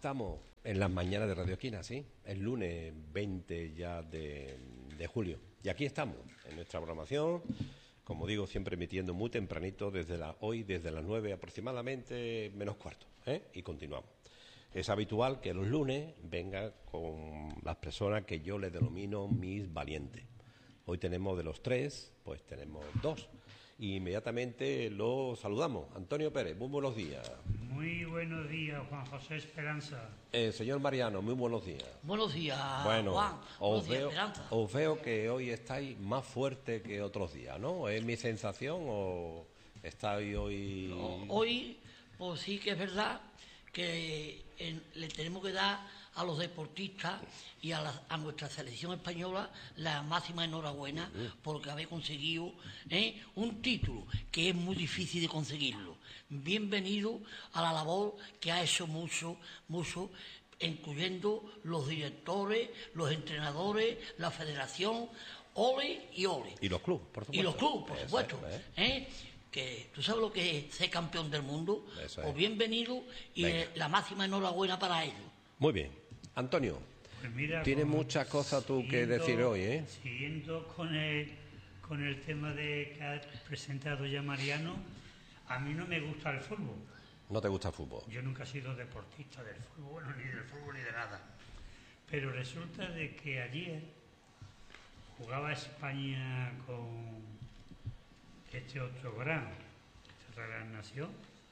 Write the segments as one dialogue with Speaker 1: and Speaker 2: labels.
Speaker 1: estamos en las mañanas de Radio Esquina, ¿sí? El lunes 20 ya de julio. Y aquí estamos, en nuestra programación, como digo, siempre emitiendo muy tempranito, desde las 9 aproximadamente, menos cuarto, y continuamos. Es habitual que los lunes venga con las personas que yo les denomino mis valientes. Hoy tenemos de los tres, pues tenemos dos. Y inmediatamente lo saludamos. Antonio Pérez, muy buenos días.
Speaker 2: Muy buenos días, Juan José Esperanza.
Speaker 1: Señor Mariano, muy buenos días.
Speaker 3: Buenos días,
Speaker 1: bueno,
Speaker 3: Juan. Buenos días, Esperanza.
Speaker 1: Os veo que hoy estáis más fuerte que otros días, ¿no? ¿Es mi sensación o estáis hoy...?
Speaker 3: No, hoy, pues sí que es verdad que le tenemos que dar a los deportistas y a nuestra selección española la máxima enhorabuena porque haber conseguido un título que es muy difícil de conseguirlo. Bienvenido a la labor que ha hecho mucho, incluyendo los directores, los entrenadores, la federación, ole y ole.
Speaker 1: Y los clubes, por supuesto.
Speaker 3: Y los clubes, por supuesto. Que tú sabes lo que es ser campeón del mundo.
Speaker 1: Eso
Speaker 3: pues bienvenido y la máxima enhorabuena para ellos.
Speaker 1: Muy bien. Antonio,
Speaker 2: pues mira,
Speaker 1: tienes muchas cosas tú que decir hoy, ¿eh?
Speaker 2: Siguiendo con el tema que ha presentado ya Mariano, a mí no me gusta el fútbol.
Speaker 1: ¿No te gusta el fútbol?
Speaker 2: Yo nunca he sido deportista del fútbol, bueno, ni del fútbol ni de nada. Pero resulta de que ayer jugaba España con este otro gran nación,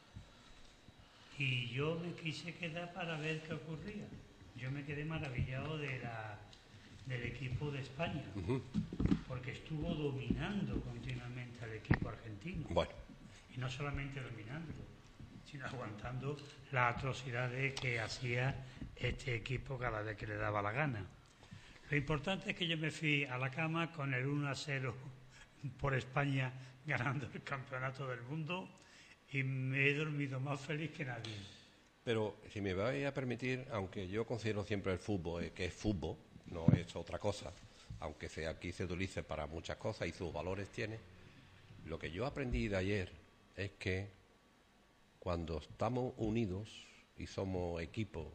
Speaker 2: y yo me quise quedar para ver qué ocurría. Yo me quedé maravillado del equipo de España, porque estuvo dominando continuamente al equipo argentino.
Speaker 1: Bueno.
Speaker 2: Y no solamente dominándolo, sino aguantando las atrocidades que hacía este equipo cada vez que le daba la gana. Lo importante es que yo me fui a la cama con el 1-0 por España ganando el campeonato del mundo y me he dormido más feliz que nadie.
Speaker 1: Pero si me vais a permitir, aunque yo considero siempre el fútbol que es fútbol, no es otra cosa, aunque aquí se utilice para muchas cosas y sus valores tiene, lo que yo aprendí de ayer es que cuando estamos unidos y somos equipo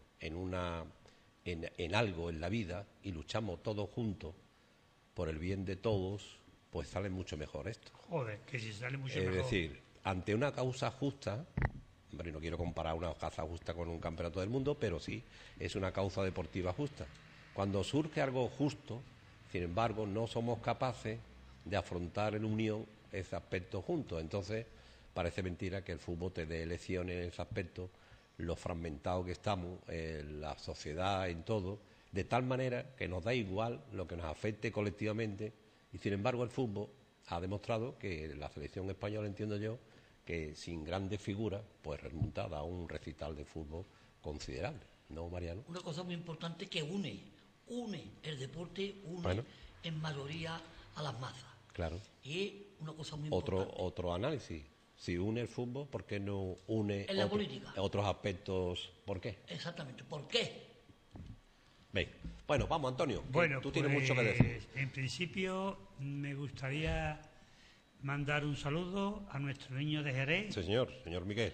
Speaker 1: en algo en la vida y luchamos todos juntos por el bien de todos, pues sale mucho mejor esto.
Speaker 2: Joder, que si sale mucho mejor.
Speaker 1: Es decir, ante una causa justa, hombre, no quiero comparar una causa justa con un campeonato del mundo, pero sí es una causa deportiva justa. Cuando surge algo justo, sin embargo, no somos capaces de afrontar en unión ese aspecto juntos. Entonces, parece mentira que el fútbol te dé lecciones en ese aspecto, lo fragmentado que estamos, la sociedad, en todo, de tal manera que nos da igual lo que nos afecte colectivamente. Y sin embargo el fútbol ha demostrado que la selección española, entiendo yo, que sin grandes figuras, pues remontada a un recital de fútbol considerable, ¿no, Mariano?
Speaker 3: Una cosa muy importante que une el deporte,
Speaker 1: bueno,
Speaker 3: en mayoría a las masas.
Speaker 1: Claro.
Speaker 3: Y una cosa muy importante.
Speaker 1: Otro análisis. Si une el fútbol, ¿por qué no une
Speaker 3: en la política?
Speaker 1: Otros aspectos? ¿Por qué?
Speaker 3: Exactamente, ¿por qué?
Speaker 1: Bien. Bueno, vamos, Antonio.
Speaker 2: Bueno,
Speaker 1: tú tienes mucho que decir.
Speaker 2: En principio, me gustaría mandar un saludo a nuestro niño de Jerez.
Speaker 1: Sí, señor Miguel.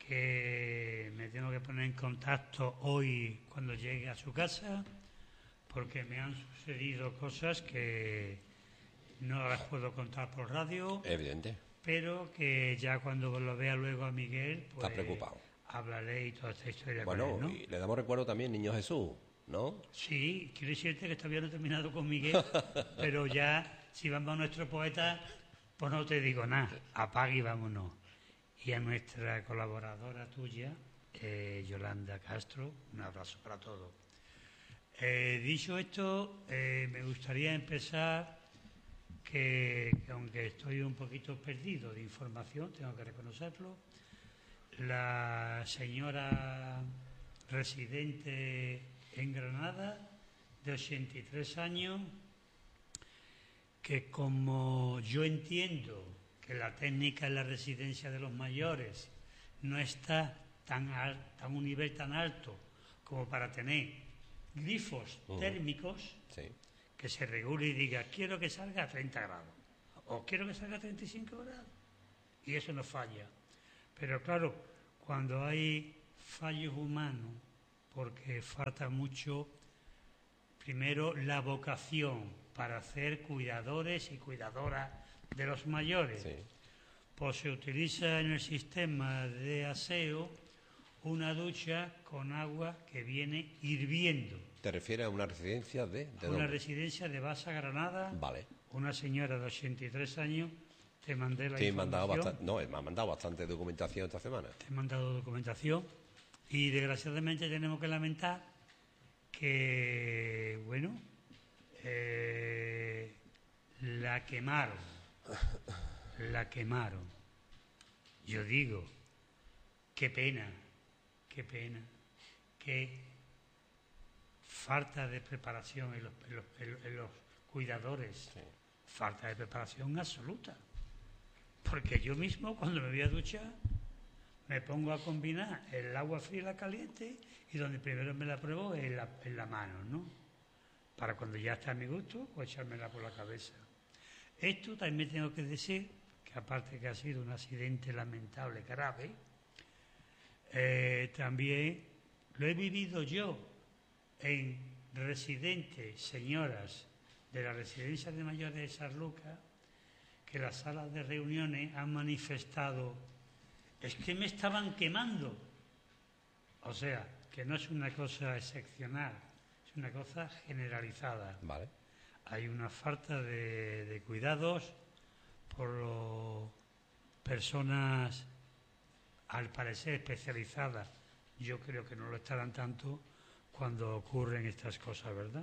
Speaker 2: Que me tengo que poner en contacto hoy cuando llegue a su casa, porque me han sucedido cosas que no las puedo contar por radio.
Speaker 1: Evidente.
Speaker 2: Pero que ya cuando lo vea luego a Miguel, pues
Speaker 1: está preocupado.
Speaker 2: Hablaré y toda esta historia
Speaker 1: con él, ¿no?
Speaker 2: Y
Speaker 1: le damos recuerdo también, Niño Jesús, ¿no?
Speaker 2: Sí, quiero decirte que todavía no he terminado con Miguel, pero ya, si vamos a nuestro poeta, pues no te digo nada, apague y vámonos. Y a nuestra colaboradora tuya, Yolanda Castro, un abrazo para todos. Dicho esto, me gustaría empezar que aunque estoy un poquito perdido de información, tengo que reconocerlo, la señora residente en Granada, de 83 años, que como yo entiendo que la técnica en la residencia de los mayores no está a un nivel tan alto como para tener grifos térmicos,
Speaker 1: sí,
Speaker 2: que se regule y diga, quiero que salga a 30 grados, o quiero que salga a 35 grados, y eso no falla. Pero claro, cuando hay fallos humanos, porque falta mucho, primero, la vocación para ser cuidadores y cuidadoras de los mayores.
Speaker 1: Sí.
Speaker 2: Pues se utiliza en el sistema de aseo una ducha con agua que viene hirviendo.
Speaker 1: ¿Te refieres a una residencia de
Speaker 2: Una
Speaker 1: dónde?
Speaker 2: residencia de Basa, Granada.
Speaker 1: Vale.
Speaker 2: Una señora de 83 años. Te mandé la
Speaker 1: Te he mandado
Speaker 2: información.
Speaker 1: me ha mandado bastante documentación esta semana.
Speaker 2: Te he mandado documentación. Y desgraciadamente tenemos que lamentar que, bueno, la quemaron. La quemaron. Yo digo, qué pena, qué falta de preparación en los cuidadores,
Speaker 1: Sí.
Speaker 2: falta de preparación absoluta. Porque yo mismo cuando me voy a duchar me pongo a combinar el agua fría y la caliente y donde primero me la pruebo es en la mano, ¿no? Para cuando ya está a mi gusto, pues echármela por la cabeza. Esto también tengo que decir, que aparte que ha sido un accidente lamentable, grave, también lo he vivido yo en residentes, señoras de la residencia de mayores de Sanlúcar, que las salas de reuniones han manifestado, es que me estaban quemando. O sea, que no es una cosa excepcional, es una cosa generalizada.
Speaker 1: Vale.
Speaker 2: Hay una falta de cuidados por personas, al parecer, especializadas. Yo creo que no lo estarán tanto cuando ocurren estas cosas, ¿verdad?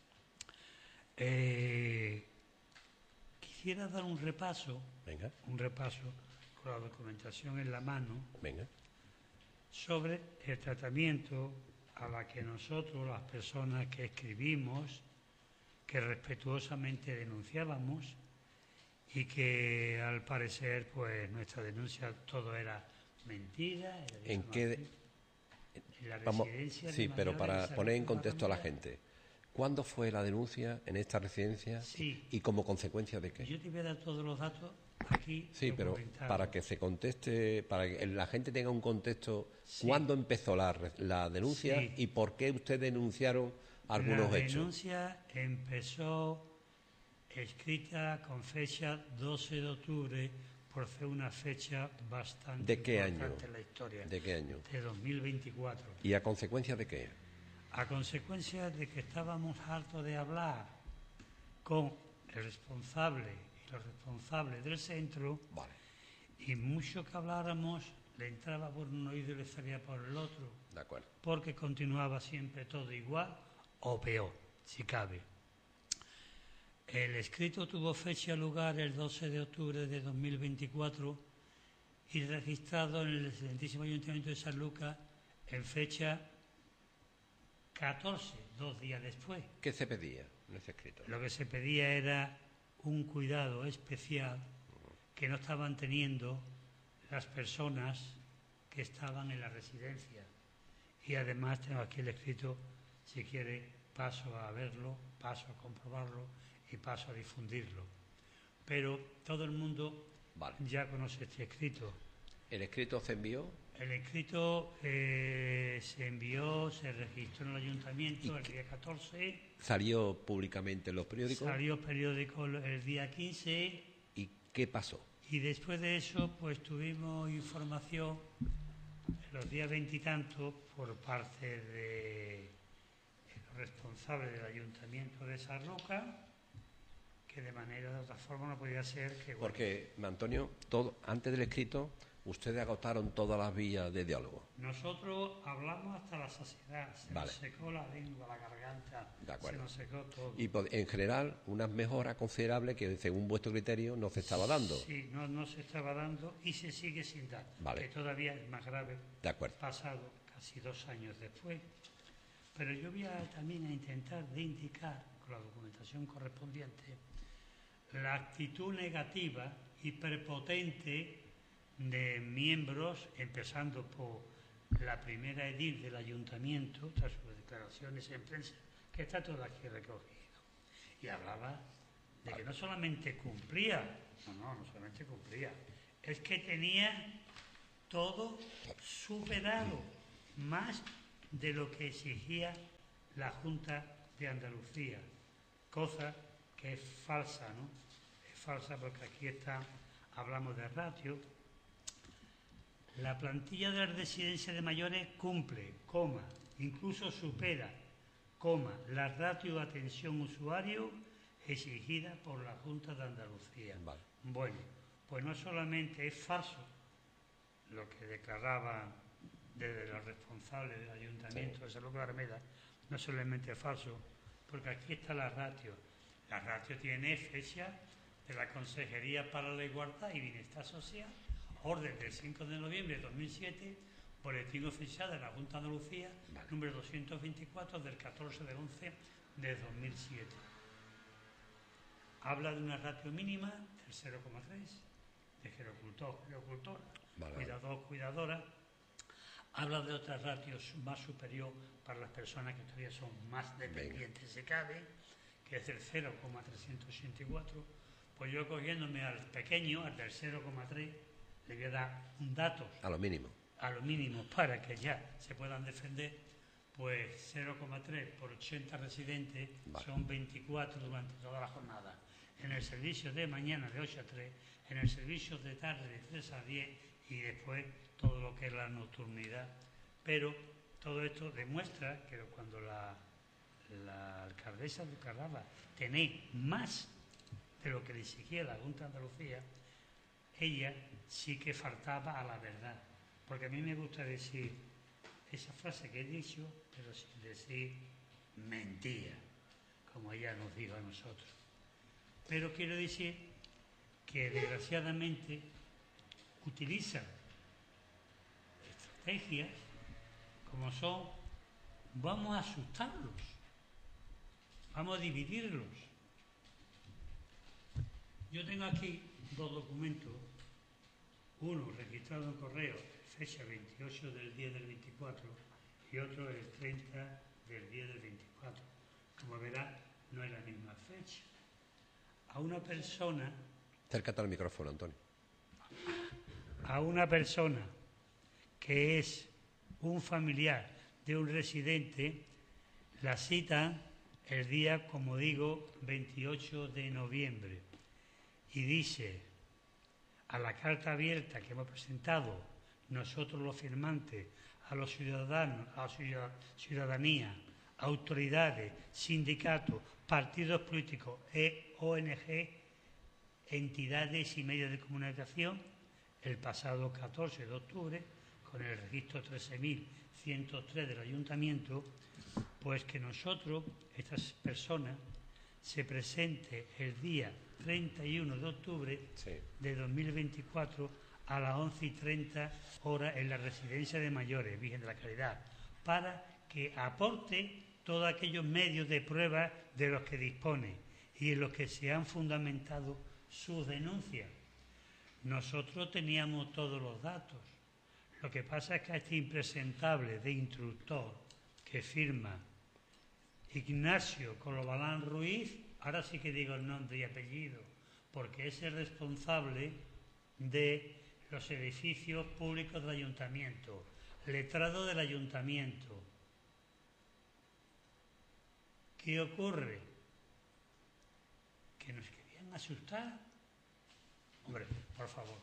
Speaker 2: Quisiera dar un repaso con la documentación en la mano,
Speaker 1: Venga.
Speaker 2: sobre el tratamiento a la que nosotros, las personas que escribimos, que respetuosamente denunciábamos y que al parecer pues nuestra denuncia todo era mentira. Era
Speaker 1: ¿En qué?
Speaker 2: en la
Speaker 1: Vamos,
Speaker 2: residencia de
Speaker 1: sí, pero
Speaker 2: mayores
Speaker 1: para
Speaker 2: de
Speaker 1: poner en
Speaker 2: Sanlúcar
Speaker 1: contexto a la
Speaker 2: Barrameda.
Speaker 1: gente, ¿cuándo fue la denuncia en esta residencia
Speaker 2: Sí.
Speaker 1: y como consecuencia de qué?
Speaker 2: Yo te voy a dar todos los datos aquí.
Speaker 1: Sí, pero
Speaker 2: documentados.
Speaker 1: para que se conteste, para que la gente tenga un contexto,
Speaker 2: Sí.
Speaker 1: ¿cuándo empezó la denuncia
Speaker 2: Sí.
Speaker 1: y por qué ustedes denunciaron algunos
Speaker 2: La
Speaker 1: hechos?
Speaker 2: denuncia empezó escrita con fecha 12 de octubre, por ser una fecha bastante
Speaker 1: ¿De qué año?
Speaker 2: importante en la historia.
Speaker 1: ¿De qué año?
Speaker 2: De 2024.
Speaker 1: ¿Y a consecuencia de qué?
Speaker 2: A consecuencia de que estábamos hartos de hablar con el responsable y los responsables del centro,
Speaker 1: Vale,
Speaker 2: y mucho que habláramos le entraba por un oído y le salía por el otro,
Speaker 1: de acuerdo.
Speaker 2: porque continuaba siempre todo igual o peor, si cabe. El escrito tuvo fecha lugar el 12 de octubre de 2024 y registrado en el excelentísimo Ayuntamiento de Sanlúcar en fecha 14, 2 días después.
Speaker 1: ¿Qué se pedía en ese escrito?
Speaker 2: Lo que se pedía era un cuidado especial que no estaban teniendo las personas que estaban en la residencia. Y además tengo aquí el escrito, si quiere paso a verlo, paso a comprobarlo y paso a difundirlo. Pero todo el mundo
Speaker 1: Vale.
Speaker 2: ya conoce este escrito.
Speaker 1: ¿El escrito se envió?
Speaker 2: El escrito se envió, se registró en el ayuntamiento el día 14,
Speaker 1: ¿Salió públicamente en los periódicos?
Speaker 2: salió periódico el día 15
Speaker 1: ¿Y qué pasó?
Speaker 2: y después de eso pues tuvimos información los días veintitantos por parte de los responsables del ayuntamiento de Sarroca, que de manera de otra forma no podía ser que... bueno,
Speaker 1: Porque, Antonio, antes del escrito, ustedes agotaron todas las vías de diálogo.
Speaker 2: nosotros hablamos hasta la saciedad, se
Speaker 1: Vale.
Speaker 2: nos secó la lengua, la garganta,
Speaker 1: De acuerdo.
Speaker 2: se nos secó todo.
Speaker 1: Y en general, unas mejoras considerables que, según vuestro criterio, no se estaba dando.
Speaker 2: Sí, no se estaba dando y se sigue sin dar,
Speaker 1: Vale.
Speaker 2: que todavía es más grave,
Speaker 1: De acuerdo.
Speaker 2: pasado casi 2 años después. Pero yo voy también a intentar de indicar, con la documentación correspondiente, la actitud negativa y prepotente de miembros, empezando por la primera edil del ayuntamiento, tras sus declaraciones en prensa, que está todo aquí recogido. Y hablaba de que no solamente cumplía, no solamente cumplía, es que tenía todo superado, más de lo que exigía la Junta de Andalucía, cosa que es falsa, ¿no? Es falsa porque aquí hablamos de ratio. La plantilla de la residencia de mayores cumple, incluso supera, la ratio de atención usuario exigida por la Junta de Andalucía.
Speaker 1: Vale.
Speaker 2: Bueno, pues no solamente es falso lo que declaraba desde los responsables del ayuntamiento de San Lucas de Arameda, no solamente es falso, porque aquí está la ratio. La ratio tiene fecha de la Consejería para la Igualdad y Bienestar Social, orden del 5 de noviembre de 2007, boletín oficial de la Junta de Andalucía, número 224 del 14 de 11 de 2007. Habla de una ratio mínima del 0,3, de gerocultor, cuidador, cuidadora. Habla de otras ratios más superior para las personas que todavía son más dependientes, se cabe, que es del 0,384. Pues yo cogiéndome al pequeño, al del 0,3, le voy a dar datos.
Speaker 1: A lo mínimo.
Speaker 2: A lo mínimo, para que ya se puedan defender, pues 0,3 por 80 residentes son 24 durante toda la jornada. En el servicio de mañana de 8 a 3, en el servicio de tarde de 3 a 10 y después todo lo que es la nocturnidad. Pero todo esto demuestra que cuando la alcaldesa declaraba tener más de lo que le exigía la Junta de Andalucía, ella sí que faltaba a la verdad. Porque a mí me gusta decir esa frase que he dicho, pero sin decir mentira, como ella nos dijo a nosotros. Pero quiero decir que desgraciadamente utiliza estrategias como son: vamos a asustarlos, vamos a dividirlos. Yo tengo aquí dos documentos, uno registrado en correo, fecha 28 del 10 del 24, y otro el 30 del 10 del 24. Como verá, no es la misma fecha. A una persona...
Speaker 1: Acércate al micrófono, Antonio.
Speaker 2: A una persona que es un familiar de un residente, la citan el día, como digo, 28 de noviembre. Y dice, a la carta abierta que hemos presentado nosotros los firmantes, a los ciudadanos, a la ciudadanía, autoridades, sindicatos, partidos políticos, ONG, entidades y medios de comunicación, el pasado 14 de octubre, con el registro 13.103 del Ayuntamiento, pues que nosotros, estas personas, se presente el día 31 de octubre de 2024 a las 11:30 horas en la Residencia de Mayores, Virgen de la Caridad, para que aporte todos aquellos medios de prueba de los que dispone y en los que se han fundamentado sus denuncias. Nosotros teníamos todos los datos. Lo que pasa es que a este impresentable de instructor que firma Ignacio Colobalán Ruiz, ahora sí que digo el nombre y apellido, porque es el responsable de los edificios públicos del ayuntamiento, letrado del ayuntamiento. ¿Qué ocurre? ¿Que nos querían asustar? Hombre, por favor.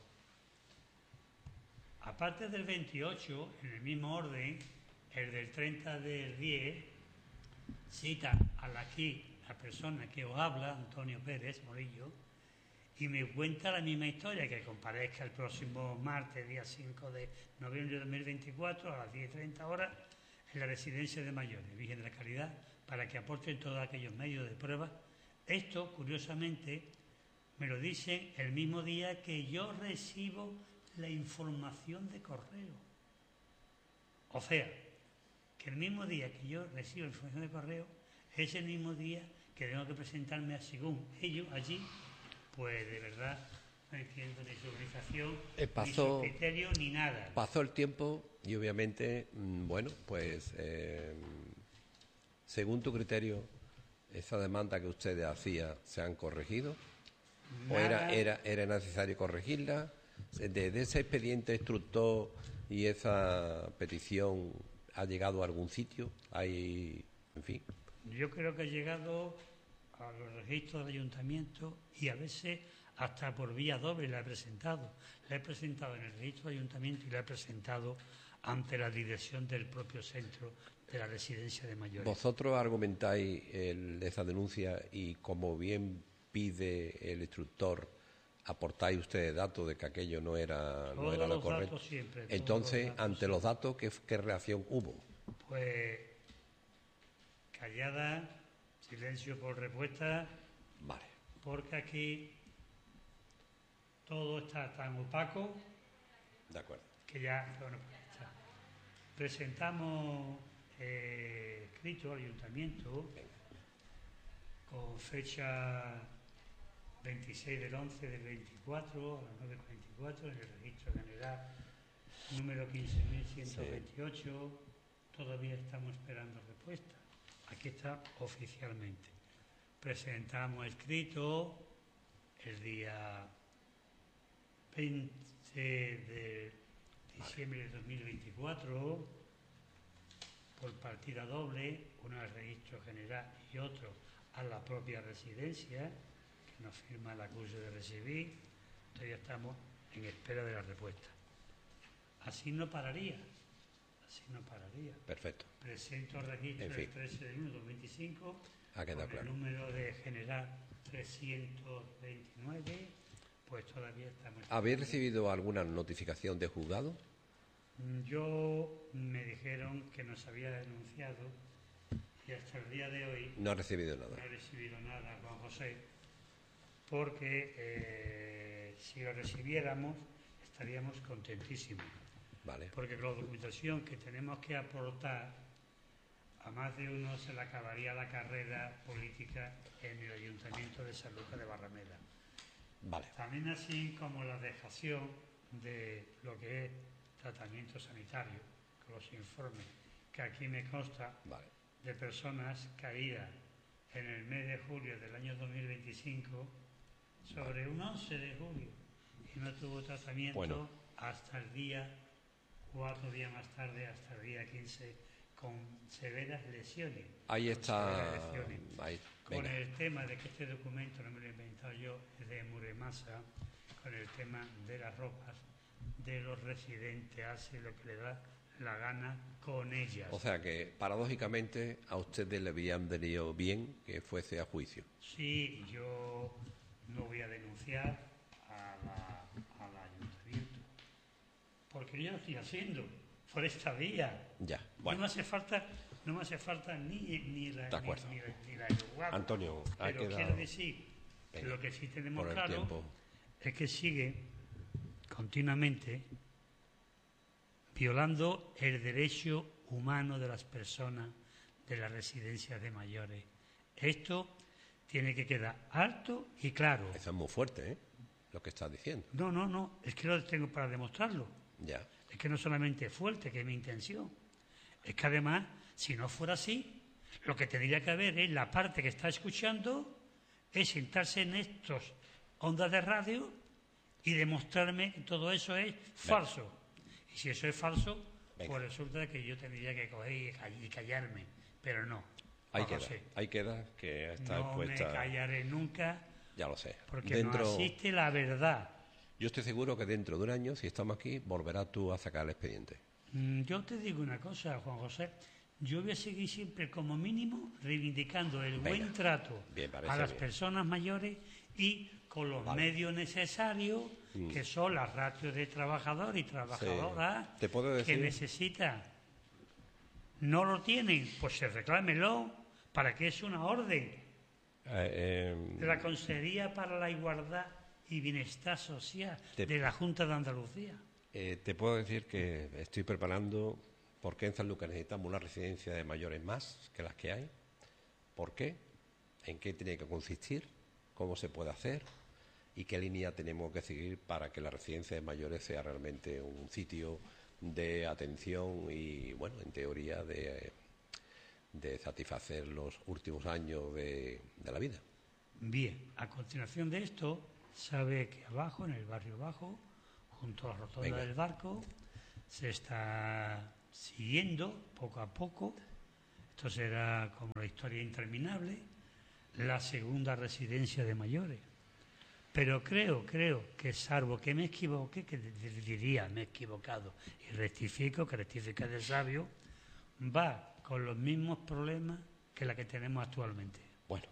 Speaker 2: Aparte del 28, en el mismo orden, el del 30 del 10, cita a la persona que os habla, Antonio Pérez Morillo, y me cuenta la misma historia, que comparezca el próximo martes, día 5 de noviembre de 2024, a las 10:30 horas, en la Residencia de Mayores, Virgen de la Caridad, para que aporten todos aquellos medios de prueba. Esto, curiosamente, me lo dicen el mismo día que yo recibo la información de correo. O sea, que el mismo día que yo recibo la información de correo, es el mismo día que tengo que presentarme a según ellos allí. Pues de verdad no entiendo ni su organización, ni su criterio, ni nada.
Speaker 1: Pasó el tiempo y obviamente, según tu criterio, esa demanda que ustedes hacían, ¿se han corregido?
Speaker 2: Nada.
Speaker 1: ¿O era necesario corregirla? Desde ese expediente instructor y esa petición ¿Ha llegado a algún sitio? ¿Hay, en fin?
Speaker 2: Yo creo que ha llegado a los registros del ayuntamiento y a veces hasta por vía doble la he presentado. La he presentado en el registro del ayuntamiento y la he presentado ante la dirección del propio centro de la residencia de mayores.
Speaker 1: Vosotros argumentáis esa denuncia y, como bien pide el instructor, aportáis ustedes datos de que aquello no era lo correcto.
Speaker 2: Siempre,
Speaker 1: entonces, ante los datos, ¿qué reacción hubo?
Speaker 2: Pues callada, silencio por respuesta.
Speaker 1: Vale.
Speaker 2: Porque aquí todo está tan opaco.
Speaker 1: De acuerdo.
Speaker 2: Que ya, bueno, está. Presentamos escrito al ayuntamiento.
Speaker 1: Venga.
Speaker 2: Con fecha 26 del 11 del 24 a las 9:44 en el registro general número 15.128. Sí. Todavía estamos esperando respuesta. Aquí está oficialmente. Presentamos escrito el día 20 de diciembre de 2024 por partida doble, uno al registro general y otro a la propia residencia, que nos firma el acuse de recibir. Todavía estamos en espera de la respuesta. Así no pararía.
Speaker 1: Perfecto.
Speaker 2: Presento el registro del 13 de 1 de 2025
Speaker 1: ha quedado
Speaker 2: con
Speaker 1: claro.
Speaker 2: El número de general 329, pues todavía estamos...
Speaker 1: ¿Habéis recibido alguna notificación de juzgado?
Speaker 2: Yo me dijeron que nos había denunciado y hasta el día de hoy...
Speaker 1: No ha recibido nada.
Speaker 2: No he recibido nada, Juan José, porque si lo recibiéramos estaríamos contentísimos.
Speaker 1: Vale.
Speaker 2: Porque con la documentación que tenemos que aportar, a más de uno se le acabaría la carrera política en el Ayuntamiento de San Lucas de Barrameda.
Speaker 1: Vale.
Speaker 2: También así como la dejación de lo que es tratamiento sanitario, con los informes que aquí me consta,
Speaker 1: vale,
Speaker 2: de personas caídas en el mes de julio del año 2025 sobre un 11 de julio y no tuvo tratamiento hasta el día 4 días más tarde, hasta el día 15, con severas lesiones.
Speaker 1: Ahí está. Ahí,
Speaker 2: con el tema de que este documento, no me lo he inventado yo, es de Muremasa, con el tema de las ropas de los residentes, hace lo que le da la gana con ellas.
Speaker 1: O sea que, paradójicamente, a ustedes le habían venido bien que fuese a juicio.
Speaker 2: Sí, yo no voy a denunciar al ayuntamiento, porque yo lo estoy haciendo por esta vía.
Speaker 1: Ya, bueno.
Speaker 2: No me hace falta ni la juzgado.
Speaker 1: Antonio,
Speaker 2: pero quiero decir que lo que sí tenemos claro es que sigue continuamente violando el derecho humano de las personas de las residencias de mayores. Esto tiene que quedar alto y claro.
Speaker 1: Eso es muy fuerte, ¿eh? Lo que estás diciendo.
Speaker 2: No, es que lo tengo para demostrarlo.
Speaker 1: Ya.
Speaker 2: Es que no solamente es fuerte, que es mi intención. Es que además, si no fuera así, lo que tendría que haber es la parte que está escuchando, es sentarse en estos ondas de radio y demostrarme que todo eso es falso. Y si eso es falso, pues resulta que yo tendría que coger y callarme. Pero no.
Speaker 1: Ahí queda que está expuesta.
Speaker 2: No me callaré nunca.
Speaker 1: Ya lo sé.
Speaker 2: Porque no existe la verdad.
Speaker 1: Yo estoy seguro que dentro de un año, si estamos aquí, volverás tú a sacar el expediente.
Speaker 2: Yo te digo una cosa, Juan José. Yo voy a seguir siempre, como mínimo, reivindicando el buen trato a las personas mayores y con los medios necesarios, que son las ratios de trabajador y trabajadoras que necesitan. No lo tienen, pues se reclámelo, para que es una orden de la Consejería para la Igualdad y Bienestar Social de la Junta de Andalucía.
Speaker 1: Te puedo decir que estoy preparando, porque en San Lucas necesitamos una residencia de mayores más que las que hay. ¿Por qué? ¿En qué tiene que consistir? ¿Cómo se puede hacer? ¿Y qué línea tenemos que seguir para que la residencia de mayores sea realmente un sitio de atención y, bueno, en teoría de satisfacer los últimos años de la vida?
Speaker 2: Bien, a continuación de esto, sabe que abajo, en el barrio bajo, junto a la rotonda del Barco, se está siguiendo poco a poco, esto será como la historia interminable, la segunda residencia de mayores. Pero creo que salvo que me equivoque, que diría me he equivocado y rectifico, que rectifica de sabio, va con los mismos problemas que la que tenemos actualmente.
Speaker 1: Bueno,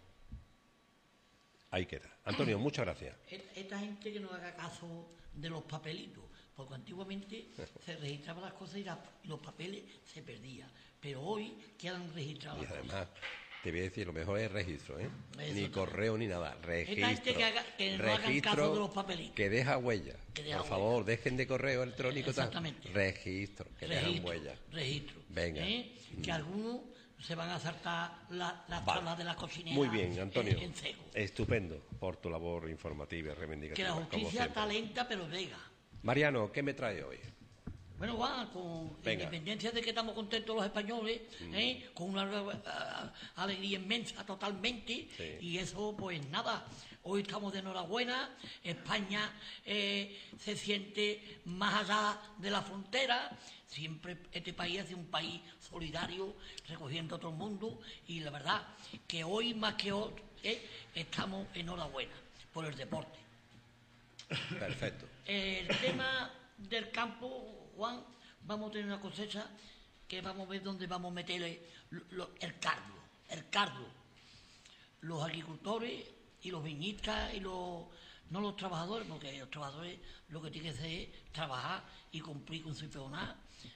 Speaker 1: ahí queda. Antonio, muchas gracias.
Speaker 3: Esta gente que no haga caso de los papelitos, porque antiguamente se registraban las cosas y los papeles se perdían, pero hoy quedan registradas
Speaker 1: Y
Speaker 3: las cosas.
Speaker 1: además, te voy a decir, lo mejor es registro, ¿eh?
Speaker 3: Eso
Speaker 1: Ni
Speaker 3: está.
Speaker 1: correo ni nada. Registro.
Speaker 3: Esta gente que no hagan caso de los papelitos.
Speaker 1: Que deja huella.
Speaker 3: Que deja
Speaker 1: Por favor, dejen de correo electrónico.
Speaker 3: Exactamente.
Speaker 1: Registro, que dejan huella.
Speaker 3: Registro.
Speaker 1: Venga.
Speaker 3: Que algunos se van a saltar las
Speaker 1: Vale.
Speaker 3: tablas de la cocinera.
Speaker 1: Muy bien, Antonio.
Speaker 3: En seco.
Speaker 1: Estupendo por tu labor informativa y
Speaker 3: Que
Speaker 1: reivindicativa.
Speaker 3: la
Speaker 1: como
Speaker 3: justicia
Speaker 1: siempre.
Speaker 3: está lenta, pero llega.
Speaker 1: Mariano, ¿qué me trae hoy?
Speaker 3: Bueno, Juan, con
Speaker 1: Venga.
Speaker 3: independencia de que estamos contentos los españoles, con una alegría inmensa totalmente,
Speaker 1: Sí.
Speaker 3: y eso, pues nada, hoy estamos de enhorabuena, España se siente más allá de la frontera, siempre este país es un país solidario, recogiendo a todo el mundo, y la verdad que hoy más que hoy estamos enhorabuena por el deporte.
Speaker 1: Perfecto.
Speaker 3: El tema del campo, Juan, vamos a tener una cosecha que vamos a ver dónde vamos a meterle el cardo. Los agricultores y los viñistas y no los trabajadores, porque los trabajadores lo que tienen que hacer es trabajar y cumplir con su peonada,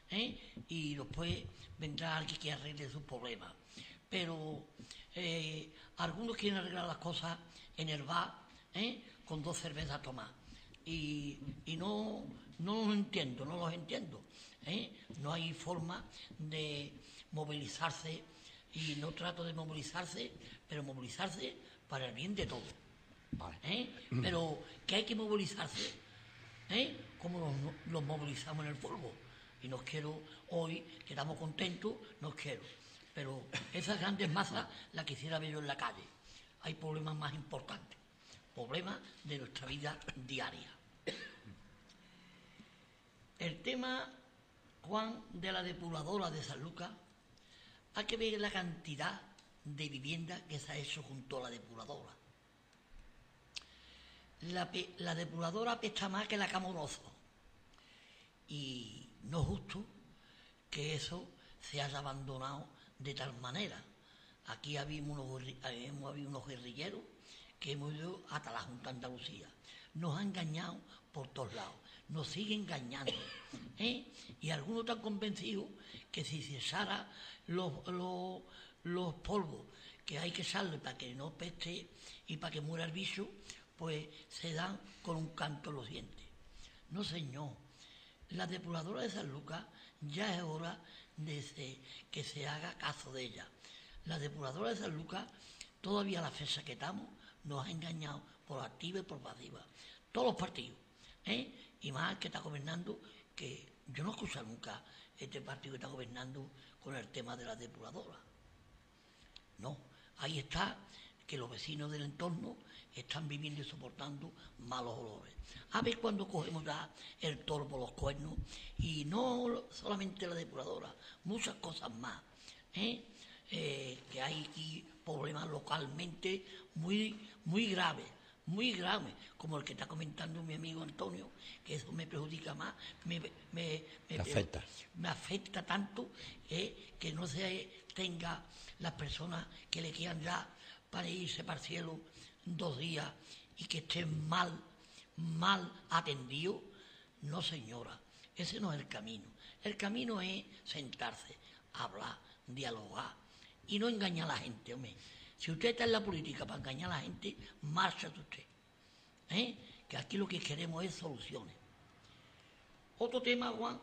Speaker 3: y después vendrá alguien que arregle sus problemas. Pero algunos quieren arreglar las cosas en el bar, con 2 cervezas a tomar. Y no los entiendo. No hay forma de movilizarse, y no trato de movilizarse, pero movilizarse para el bien de todos.
Speaker 1: Vale.
Speaker 3: Pero que hay que movilizarse, como los movilizamos en el fútbol. Y nos quiero, hoy, que estamos contentos, nos quiero. Pero esas grandes masas las quisiera ver yo en la calle. Hay problemas más importantes, problemas de nuestra vida diaria. El tema, Juan, de la depuradora de San Lucas, hay que ver la cantidad de viviendas que se ha hecho junto a la depuradora. La depuradora apesta más que la Camoroso. Y no es justo que eso se haya abandonado de tal manera. Aquí hemos habido unos guerrilleros que hemos ido hasta la Junta de Andalucía. Nos han engañado por todos lados, nos siguen engañando, y algunos están convencidos que si se echara los polvos que hay que echarle para que no peste y para que muera el bicho, pues se dan con un canto en los dientes. No, señor, la depuradora de San Lucas ya es hora de que se haga caso de ella. La depuradora de San Lucas, todavía a la fecha que estamos, nos ha engañado por activa y por pasiva. Todos los partidos, y más el que está gobernando, que yo no he escuchado nunca este partido que está gobernando con el tema de la depuradora. No, ahí está que los vecinos del entorno están viviendo y soportando malos olores. A ver cuando cogemos ya el toro por los cuernos, y no solamente la depuradora, muchas cosas más, que hay aquí problemas localmente muy graves, como el que está comentando mi amigo Antonio, que eso me perjudica más, me
Speaker 1: afecta.
Speaker 3: Me afecta tanto, que no se tenga las personas que le quieran ya para irse para el cielo 2 días y que estén mal atendidos. No, señora, ese no es el camino. El camino es sentarse, hablar, dialogar y no engañar a la gente, hombre. Si usted está en la política para engañar a la gente, márchate usted. Que aquí lo que queremos es soluciones. Otro tema, Juan.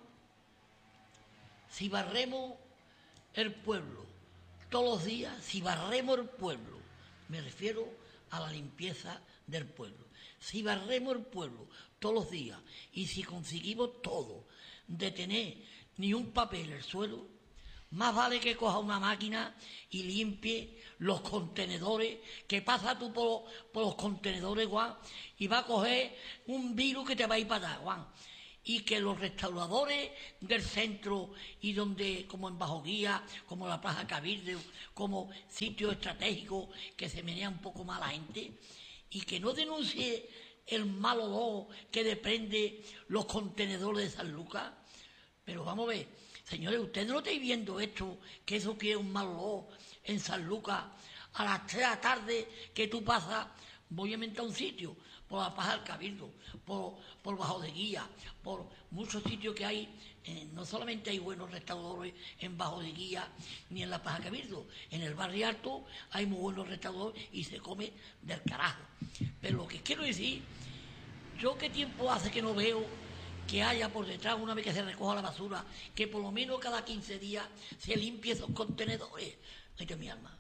Speaker 3: Si barremos el pueblo todos los días, si barremos el pueblo, me refiero a la limpieza del pueblo. Si barremos el pueblo todos los días y si conseguimos todo de tener ni un papel en el suelo, más vale que coja una máquina y limpie los contenedores, que pasa tú por los contenedores, Juan, y va a coger un virus que te va a ir para allá, Juan. y que los restauradores del centro y donde, como en Bajo Guía, como la Plaza Cabildo, como sitios estratégicos que se menea un poco más la gente, y que no denuncie el mal olor que desprende los contenedores de San Lucas. Pero vamos a ver, señores, ustedes no estáis viendo esto, que eso quiere un mal olor en San Lucas a las 3 de la tarde que tú pasas. Voy a inventar un sitio, por la Plaza del Cabildo, por Bajo de Guía, por muchos sitios que hay. No solamente hay buenos restauradores en Bajo de Guía ni en la Plaza Cabildo, en el barrio alto hay muy buenos restauradores y se come del carajo. Pero lo que quiero decir, yo qué tiempo hace que no veo que haya por detrás, una vez que se recoja la basura, que por lo menos cada 15 días se limpie esos contenedores. Ay, de mi alma.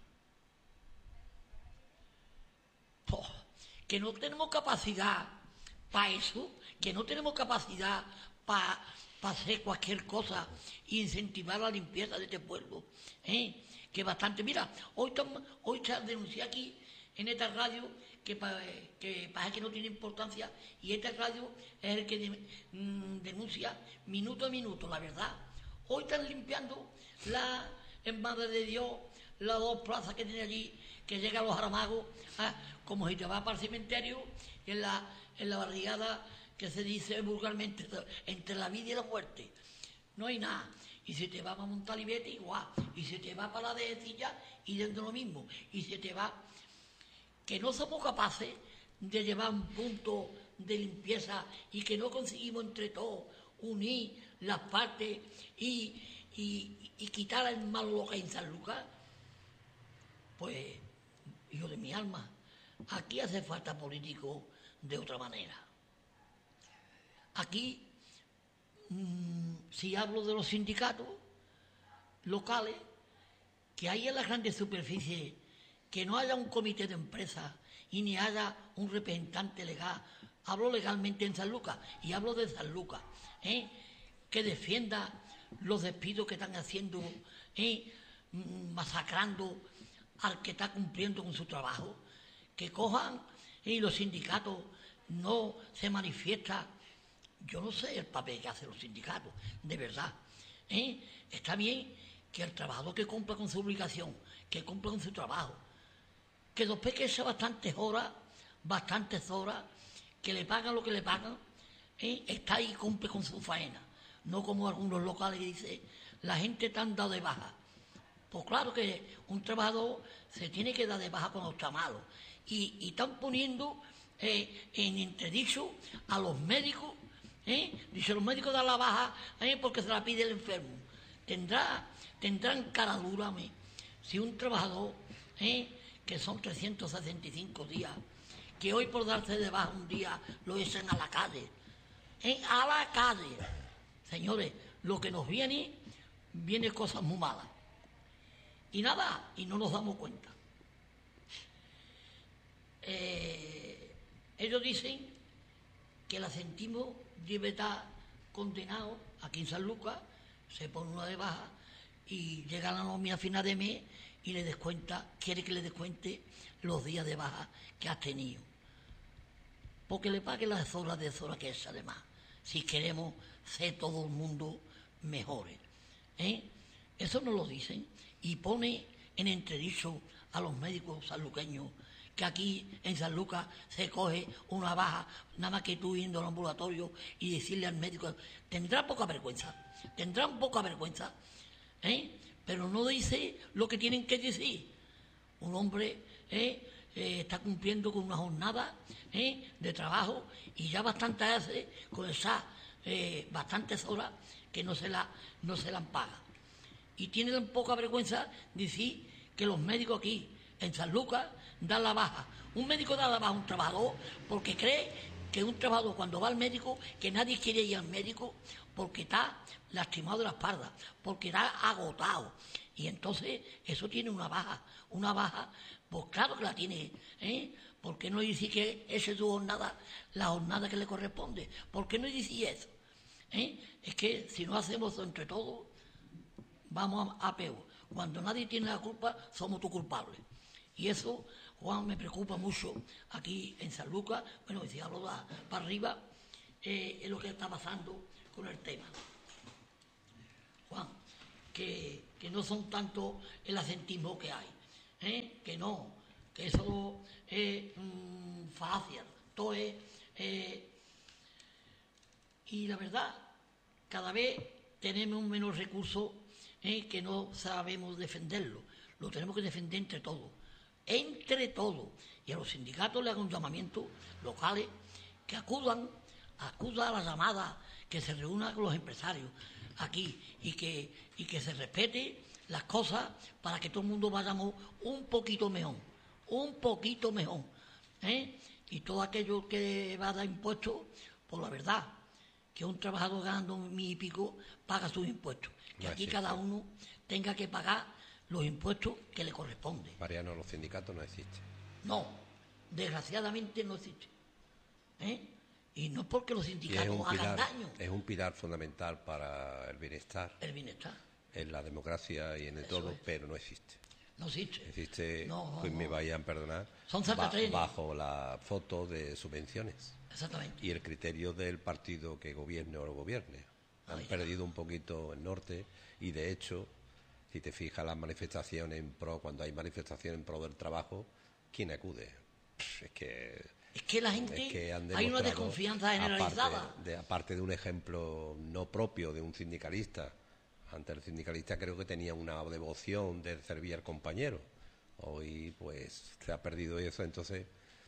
Speaker 3: Oh, que no tenemos capacidad para eso, que no tenemos capacidad para hacer cualquier cosa e incentivar la limpieza de este pueblo. Que bastante. Mira, hoy se denuncia aquí en esta radio que parece que no tiene importancia, y esta radio es el que denuncia minuto a minuto, la verdad. Hoy están limpiando en Madre de Dios las 2 plazas que tiene allí, que llega a los Aramagos, como si te vas para el cementerio, en la barriada que se dice vulgarmente, entre la vida y la muerte. No hay nada. Y si te va para Montalibete, igual. Y si te va para la Dehesilla, y dentro lo mismo. Y si te va... Que no somos capaces de llevar un punto de limpieza y que no conseguimos entre todos unir las partes y quitar el mal olor que hay en San Lucas. Pues, hijo de mi alma, aquí hace falta políticos de otra manera. Aquí, si hablo de los sindicatos locales, que hay en las grandes superficies, que no haya un comité de empresa y ni haya un representante legal. Hablo legalmente en San Lucas y hablo de San Lucas, que defienda los despidos que están haciendo, masacrando al que está cumpliendo con su trabajo, que cojan y los sindicatos no se manifiestan. Yo no sé el papel que hacen los sindicatos, de verdad. Está bien que el trabajador que cumpla con su obligación, que cumpla con su trabajo, que después que echa bastantes horas, que le pagan lo que le pagan, está ahí y cumple con su faena. No como algunos locales que dicen, la gente está dado de baja. Pues claro que un trabajador se tiene que dar de baja cuando está malo. Y están poniendo en entredicho a los médicos. Dice, los médicos dan la baja porque se la pide el enfermo. Tendrán cara dura, si un trabajador, que son 365 días, que hoy por darse de baja un día lo echan a la calle. A la calle. Señores, lo que nos viene cosas muy malas. Y nada, y no nos damos cuenta. Ellos dicen que el Asentismo debe estar condenado aquí en San Lucas, se pone una de baja y llega la nómina a final de mes y quiere que le descuente los días de baja que has tenido. Porque le pague las horas que es además, si queremos ser todo el mundo mejores. Eso nos lo dicen y pone en entredicho a los médicos sanluqueños, que aquí en San Lucas se coge una baja, nada más que tú yendo al ambulatorio y decirle al médico, tendrán poca vergüenza, pero no dice lo que tienen que decir. Un hombre está cumpliendo con una jornada de trabajo y ya bastante hace con esas bastantes horas que no se la paga. Y tienen poca vergüenza decir que los médicos aquí en San Lucas dan la baja. Un médico da la baja a un trabajador porque cree que un trabajador cuando va al médico, que nadie quiere ir al médico porque está lastimado de la espalda, porque está agotado. Y entonces eso tiene una baja, pues claro que la tiene, ¿Por qué no dice que esa es su jornada, la jornada que le corresponde? ¿Por qué no dice eso? Es que si no hacemos eso entre todos, vamos a peor. Cuando nadie tiene la culpa, somos tú culpables. Y eso, Juan, me preocupa mucho aquí en San Lucas. Bueno, si hablo para arriba, es lo que está pasando con el tema. Juan, que no son tanto el acentismo que hay, que no, que eso es falacia, todo es... y la verdad, cada vez tenemos menos recursos que no sabemos defenderlo. Lo tenemos que defender entre todos. Entre todos. Y a los sindicatos les hago un llamamiento locales que acudan a la llamada, que se reúnan con los empresarios aquí y que se respete las cosas para que todo el mundo vayamos un poquito mejor. Y todo aquello que va a dar impuestos, pues la verdad, que un trabajador ganando 1.000 y pico paga sus impuestos. Que aquí cada uno tenga que pagar los impuestos que le corresponden.
Speaker 1: Mariano, los sindicatos no existen.
Speaker 3: No, desgraciadamente no existen. Y no es porque los sindicatos hagan daño.
Speaker 1: Es un pilar fundamental para el bienestar.
Speaker 3: El bienestar.
Speaker 1: En la democracia y en el todo, pero no existe.
Speaker 3: No existe.
Speaker 1: Existe, pues me vayan a perdonar,
Speaker 3: son
Speaker 1: bajo la foto de subvenciones.
Speaker 3: Exactamente.
Speaker 1: Y el criterio del partido que gobierne o no gobierne. Han perdido un poquito el norte y, de hecho, si te fijas las manifestaciones en pro, cuando hay manifestaciones en pro del trabajo, ¿quién acude? Es que
Speaker 3: la gente, hay una desconfianza generalizada.
Speaker 1: Aparte de un ejemplo no propio de un sindicalista. Ante el sindicalista creo que tenía una devoción de servir al compañero. Hoy pues se ha perdido eso, entonces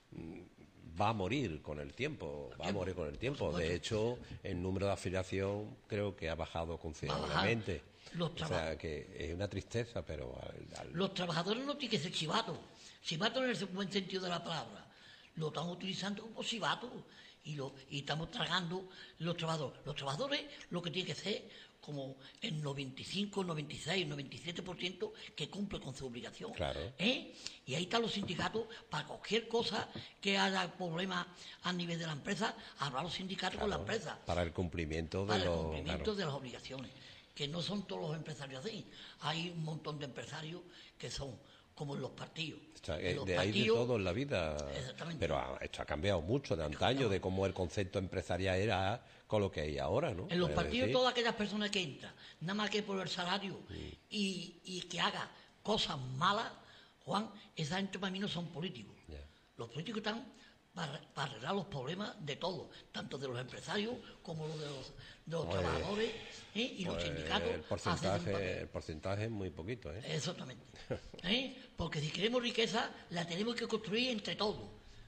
Speaker 1: va a morir con el tiempo, De hecho, el número de afiliación creo que ha bajado considerablemente. O sea, que es una tristeza, pero...
Speaker 3: Los trabajadores no tienen que ser chivatos en el buen sentido de la palabra. Lo están utilizando como chivatos y estamos tragando los trabajadores. Los trabajadores lo que tiene que ser como el 95, 96, 97% que cumple con su obligación.
Speaker 1: Claro.
Speaker 3: Y ahí están los sindicatos para cualquier cosa que haya problemas a nivel de la empresa, habrá los sindicatos con la empresa.
Speaker 1: Para el cumplimiento
Speaker 3: de las obligaciones. Que no son todos los empresarios así. Hay un montón de empresarios que son como en los partidos.
Speaker 1: Hay de todo en la vida. Pero esto ha cambiado mucho de antaño, de cómo el concepto empresarial era con lo que hay ahora, ¿no?
Speaker 3: En los partidos, todas aquellas personas que entran, nada más que por el salario y que haga cosas malas, Juan, esa gente para mí no son políticos. Los políticos están para arreglar los problemas de todos, tanto de los empresarios como los de los trabajadores y los sindicatos.
Speaker 1: El porcentaje es muy poquito.
Speaker 3: Exactamente. Porque si queremos riqueza, la tenemos que construir entre todos.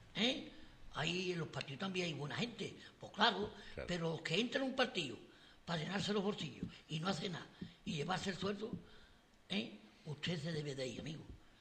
Speaker 3: Ahí en los partidos también hay buena gente, pues claro. Pero los que entran en un partido para llenarse los bolsillos y no hace nada y llevarse el sueldo, usted se debe de ir, amigo.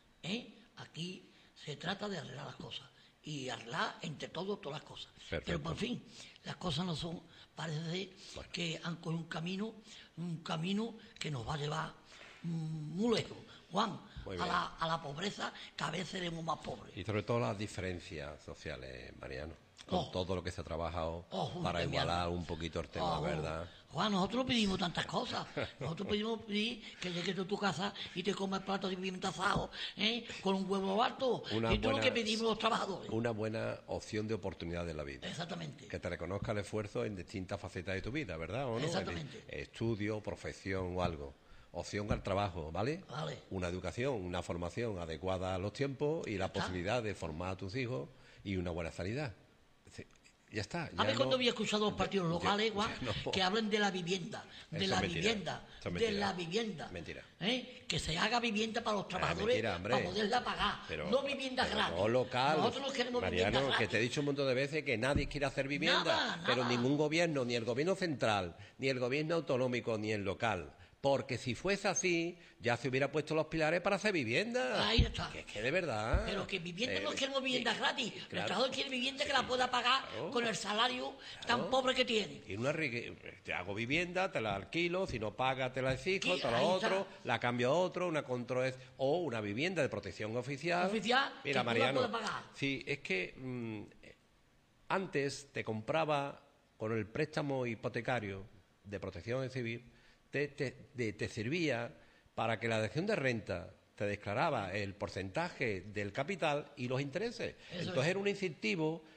Speaker 3: Aquí se trata de arreglar las cosas y arreglar entre todos todas las cosas.
Speaker 1: Perfecto.
Speaker 3: Pero por fin, las cosas no son, parece que han cogido un camino que nos va a llevar muy lejos, Juan, a la pobreza, cada vez seremos más pobres.
Speaker 1: Y sobre todo las diferencias sociales, Mariano, con todo lo que se ha trabajado para igualar un poquito el tema, ¿verdad?
Speaker 3: Juan, nosotros no pedimos tantas cosas. Nosotros pedimos que llegues a tu casa y te comas platos de pimienta asado, con un huevo harto. Y todo lo que pedimos los trabajadores.
Speaker 1: Una buena opción de oportunidad de la vida.
Speaker 3: Exactamente.
Speaker 1: Que te reconozca el esfuerzo en distintas facetas de tu vida, ¿verdad? ¿O no?
Speaker 3: Exactamente.
Speaker 1: Estudio, profesión o algo. Opción al trabajo, ¿vale?
Speaker 3: Vale.
Speaker 1: Una educación, una formación adecuada a los tiempos y la posibilidad de formar a tus hijos y una buena sanidad. Ya está.
Speaker 3: A ver, cuando había escuchado los partidos locales, que hablen de la vivienda, de la vivienda.
Speaker 1: Mentira.
Speaker 3: Que se haga vivienda para los trabajadores para poderla pagar. No viviendas gratis.
Speaker 1: No local.
Speaker 3: Nosotros no queremos
Speaker 1: Mariano,
Speaker 3: viviendas gratis.
Speaker 1: que te he dicho un montón de veces que nadie quiere hacer vivienda.
Speaker 3: Nada.
Speaker 1: Pero ningún gobierno, ni el gobierno central, ni el gobierno autonómico, ni el local. Porque si fuese así, ya se hubiera puesto los pilares para hacer vivienda.
Speaker 3: Ahí está.
Speaker 1: Que es que de verdad.
Speaker 3: Pero que vivienda no queremos viviendas gratis. El trabajador quiere vivienda que la pueda pagar con el salario tan pobre que tiene.
Speaker 1: Y te hago vivienda, te la alquilo, si no paga te la exijo, te la otro, la cambio a otro, o una vivienda de protección oficial.
Speaker 3: Mira,
Speaker 1: que Mariano,
Speaker 3: tú la puedes pagar.
Speaker 1: Sí, es que antes te compraba con el préstamo hipotecario de protección civil. Te servía para que la declaración de renta te declaraba el porcentaje del capital y los intereses. Entonces era un incentivo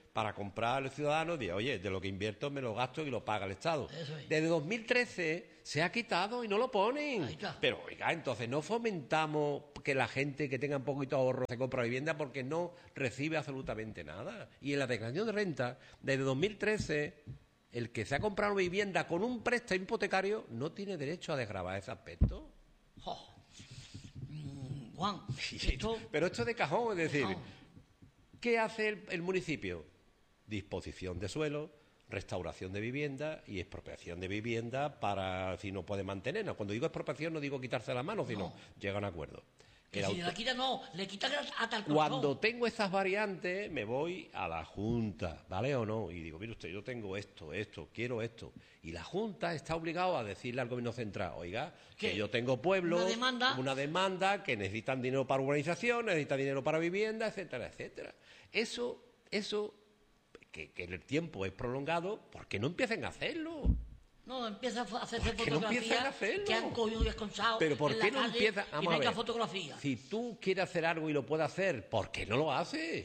Speaker 1: para comprar al ciudadano, dice, oye, de lo que invierto me lo gasto y lo paga el Estado.
Speaker 3: Eso es.
Speaker 1: Desde 2013 se ha quitado y no lo ponen.
Speaker 3: Ahí está.
Speaker 1: Pero, oiga, entonces no fomentamos que la gente que tenga un poquito de ahorro se compra vivienda porque no recibe absolutamente nada. Y en la declaración de renta, desde 2013, el que se ha comprado vivienda con un préstamo hipotecario no tiene derecho a desgravar ese aspecto.
Speaker 3: Jo. Juan, esto...
Speaker 1: Pero esto es de cajón, es decir,
Speaker 3: Cajón.
Speaker 1: ¿qué hace el municipio? Disposición de suelo, restauración de vivienda y expropiación de vivienda para si no puede mantenerla. Cuando digo expropiación no digo quitarse las manos, sino llega a un acuerdo.
Speaker 3: Que
Speaker 1: El
Speaker 3: si
Speaker 1: auto-
Speaker 3: la quita, no, le quita hasta el colchón.
Speaker 1: Cuando tengo esas variantes, me voy a la Junta, ¿vale o no? Y digo, mire usted, yo tengo esto, quiero esto. Y la Junta está obligada a decirle al Gobierno Central, oiga, que
Speaker 3: ¿Qué?
Speaker 1: yo tengo pueblos,
Speaker 3: ¿Una demanda?
Speaker 1: que necesitan dinero para urbanización, necesitan dinero para vivienda, etcétera, etcétera. Eso, que el tiempo es prolongado, ¿por qué no empiecen a hacerlo?
Speaker 3: No, empieza a hacerse
Speaker 1: ¿Por qué no empiezan a
Speaker 3: fotografías
Speaker 1: hacerlo?
Speaker 3: que han cogido y esconchado
Speaker 1: Pero ¿por
Speaker 3: en
Speaker 1: qué
Speaker 3: la
Speaker 1: no
Speaker 3: calle
Speaker 1: empieza?
Speaker 3: y
Speaker 1: Vamos a
Speaker 3: venga
Speaker 1: ver.
Speaker 3: fotografía.
Speaker 1: Si tú quieres hacer algo y lo puedes hacer, ¿por qué no lo haces?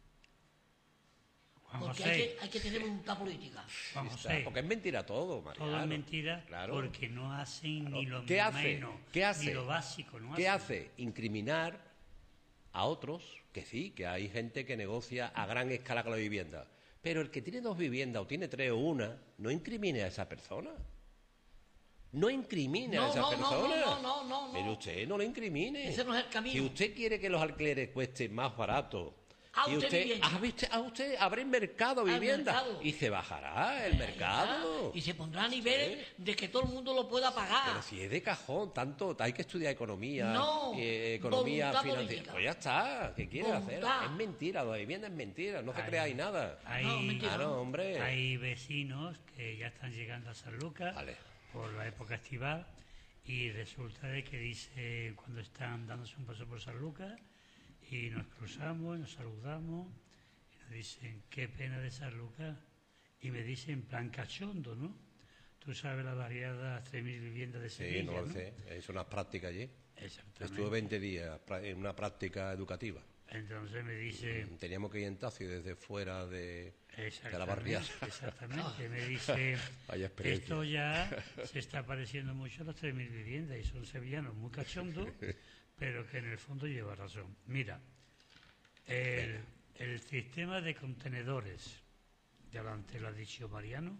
Speaker 2: Juan
Speaker 3: Porque
Speaker 2: José,
Speaker 3: hay que tener voluntad política.
Speaker 2: Juan
Speaker 1: Está,
Speaker 2: José,
Speaker 1: porque es mentira todo, Mariano.
Speaker 2: todo es mentira
Speaker 1: Claro.
Speaker 2: porque no hacen ni lo
Speaker 1: ¿Qué hace?
Speaker 2: menos,
Speaker 1: ¿Qué hace?
Speaker 2: ni lo básico. No
Speaker 1: ¿Qué
Speaker 2: hacen.
Speaker 1: hace? Incriminar a otros, que sí, que hay gente que negocia a gran escala con la vivienda. Pero el que tiene 2 viviendas o tiene 3 o una, no incrimine a esa persona. No incrimine a
Speaker 3: No,
Speaker 1: esa
Speaker 3: no,
Speaker 1: persona.
Speaker 3: no.
Speaker 1: Pero usted no lo incrimine.
Speaker 3: Ese no es el camino.
Speaker 1: Si usted quiere que los alquileres cuesten más barato,
Speaker 3: A
Speaker 1: y
Speaker 3: usted vivienda.
Speaker 1: a usted abre mercado
Speaker 3: Al
Speaker 1: vivienda
Speaker 3: mercado.
Speaker 1: y se bajará el mercado.
Speaker 3: Y se pondrá a nivel de que todo el mundo lo pueda pagar.
Speaker 1: Pero si es de cajón, tanto hay que estudiar economía,
Speaker 3: No,
Speaker 1: economía
Speaker 3: voluntad
Speaker 1: financiera.
Speaker 3: política.
Speaker 1: Pues ya está, ¿qué quiere hacer?
Speaker 3: Voluntad.
Speaker 1: Es mentira, la vivienda es mentira, no se
Speaker 2: Ay.
Speaker 1: creáis nada.
Speaker 2: Hay,
Speaker 3: No, mentira.
Speaker 1: Claro, hombre.
Speaker 2: hay vecinos que ya están llegando a San Lucas
Speaker 1: Vale.
Speaker 2: por la época estival y resulta de que dice cuando están dándose un paso por San Lucas y nos cruzamos, nos saludamos y nos dicen qué pena de San Lucas y me dicen en plan cachondo, ¿no? Tú sabes la variada 3.000 viviendas de
Speaker 1: Sí,
Speaker 2: Sevilla,
Speaker 1: no lo
Speaker 2: ¿no?
Speaker 1: sé, hice unas prácticas allí.
Speaker 2: Exactamente.
Speaker 1: Estuve 20 días en una práctica educativa.
Speaker 2: Entonces me dice
Speaker 1: Teníamos que ir en taxi desde fuera de la
Speaker 2: exactamente,
Speaker 1: barriada.
Speaker 2: exactamente, me dice
Speaker 1: Vaya experiencia.
Speaker 2: esto ya se está pareciendo mucho a las 3.000 viviendas y son sevillanos muy cachondos, pero que en el fondo lleva razón. Mira, el sistema de contenedores, delante lo ha dicho Mariano,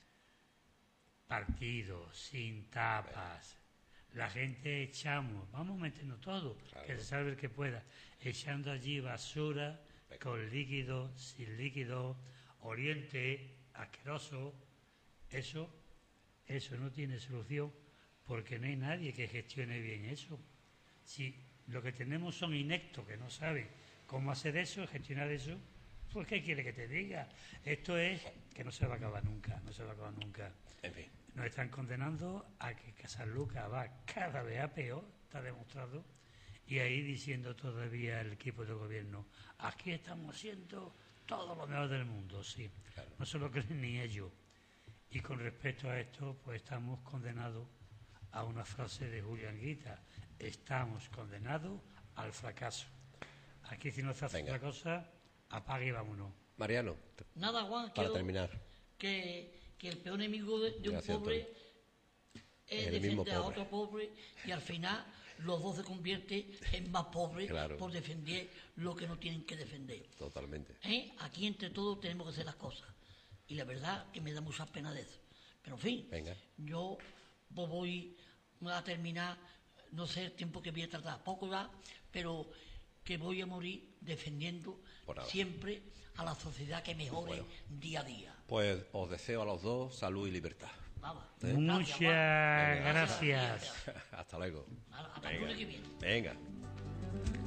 Speaker 2: partido, sin tapas, la gente echamos, vamos metiendo todo, que se salve el que pueda, echando allí basura, con líquido, sin líquido, oriente, asqueroso, eso no tiene solución, porque no hay nadie que gestione bien eso. Si lo que tenemos son ineptos que no saben cómo hacer eso, gestionar eso, pues ¿qué quiere que te diga? Esto es que no se va a acabar nunca, no se va a acabar nunca.
Speaker 1: En fin.
Speaker 2: Nos están condenando a que San Lucas va cada vez a peor, está demostrado, y ahí diciendo todavía el equipo de gobierno, aquí estamos haciendo todo lo mejor del mundo, sí,
Speaker 1: Claro.
Speaker 2: no se lo creen ni ellos. Y con respecto a esto, pues estamos condenados a una frase de Julián Guita, estamos condenados al fracaso. Aquí si no se hace
Speaker 1: Venga.
Speaker 2: otra cosa, apague y vámonos.
Speaker 1: Mariano,
Speaker 3: Nada, Juan,
Speaker 1: para
Speaker 3: quiero
Speaker 1: terminar.
Speaker 3: que el peor enemigo de un
Speaker 1: Gracias,
Speaker 3: pobre
Speaker 1: Antonio.
Speaker 3: es
Speaker 1: El mismo
Speaker 3: defender a
Speaker 1: pobre.
Speaker 3: otro pobre y al final los dos se convierten en más pobres
Speaker 1: Claro.
Speaker 3: por defender lo que no tienen que defender.
Speaker 1: Totalmente.
Speaker 3: Aquí entre todos tenemos que hacer las cosas. Y la verdad que me da mucha pena de eso. Pero en fin,
Speaker 1: Venga.
Speaker 3: yo voy a terminar, no sé el tiempo que voy a tardar, poco ya, pero que voy a morir defendiendo
Speaker 1: Por nada.
Speaker 3: siempre a la sociedad que mejore
Speaker 1: Bueno.
Speaker 3: día a día.
Speaker 1: Pues os deseo a los dos salud y libertad.
Speaker 3: Nada.
Speaker 2: Muchas
Speaker 3: Juan.
Speaker 2: gracias.
Speaker 1: Hasta luego.
Speaker 3: Hasta el lunes que viene.
Speaker 1: Venga.